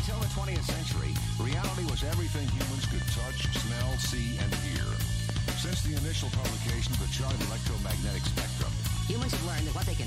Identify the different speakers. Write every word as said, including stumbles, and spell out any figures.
Speaker 1: Until the twentieth century, reality was everything humans could touch, smell, see, and hear. Since the initial publication of the chart electromagnetic spectrum,
Speaker 2: humans have learned that what they can